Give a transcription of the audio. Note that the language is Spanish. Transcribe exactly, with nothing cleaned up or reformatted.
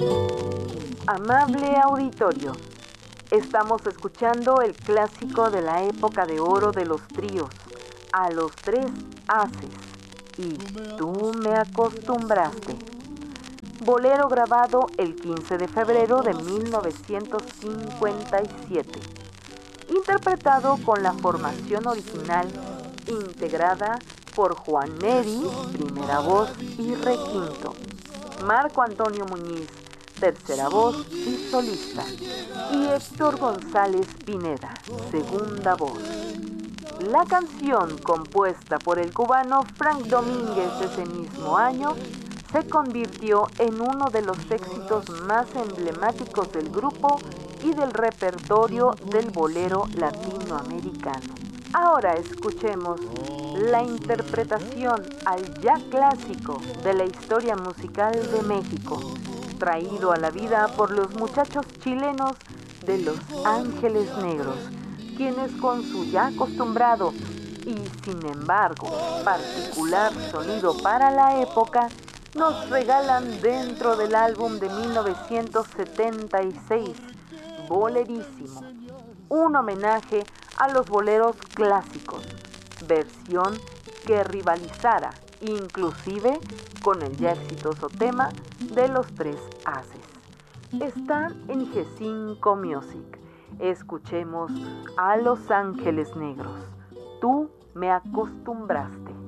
Amable auditorio, estamos escuchando el clásico de la época de oro de los tríos, A los Tres Haces y Tú me acostumbraste. Bolero grabado el quince de febrero de mil novecientos cincuenta y siete. Interpretado con la formación original, integrada por Juan Neri, primera voz y requinto, Marco Antonio Muñiz, tercera voz y solista, y Héctor González Pineda, segunda voz. La canción, compuesta por el cubano Frank Domínguez ese mismo año, se convirtió en uno de los éxitos más emblemáticos del grupo y del repertorio del bolero latinoamericano. Ahora escuchemos la interpretación al ya clásico de la historia musical de México, traído a la vida por los muchachos chilenos de Los Ángeles Negros, quienes con su ya acostumbrado y sin embargo particular sonido para la época, nos regalan dentro del álbum de mil novecientos setenta y seis, Bolerísimo, un homenaje a los boleros clásicos, versión que rivalizara inclusive con el ya exitoso tema de Los Tres Haces. Está en G cinco Music. Escuchemos a Los Ángeles Negros. Tú me acostumbraste.